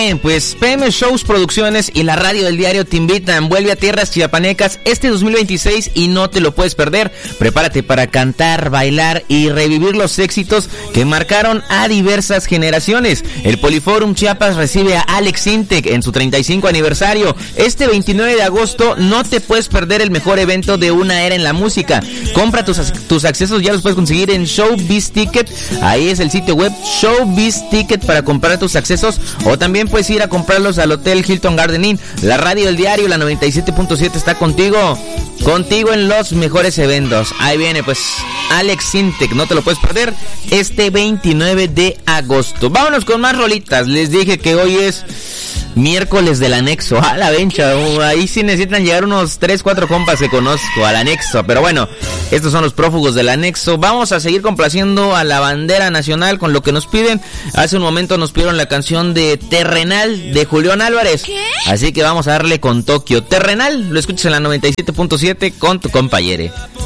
Pues PM Shows Producciones y la radio del diario te invitan. Vuelve a tierras chiapanecas este 2026 y no te lo puedes perder. Prepárate para cantar, bailar y revivir los éxitos que marcaron a diversas generaciones. El Poliforum Chiapas recibe a Alex Intec en su 35 aniversario. Este 29 de agosto no te puedes perder el mejor evento de una era en la música. Compra tus accesos, ya los puedes conseguir en Showbiz Ticket. Ahí es el sitio web Showbiz Ticket para comprar tus accesos, o también puedes ir a comprarlos al Hotel Hilton Garden Inn. La radio del diario, la 97.7, está contigo en los mejores eventos. Ahí viene pues Alex Intec, no te lo puedes perder este 29 de agosto. Vámonos con más rolitas. Les dije que hoy es miércoles del anexo. A la vencha, ahí sí necesitan llegar unos 3-4 compas que conozco al anexo. Pero bueno, estos son los prófugos del anexo. Vamos a seguir complaciendo a la bandera nacional con lo que nos piden. Hace un momento nos pidieron la canción de Terrenal de Julián Álvarez. ¿Qué? Así que vamos a darle con Tokio. Terrenal, lo escuchas en la 97.7 con tu compañere.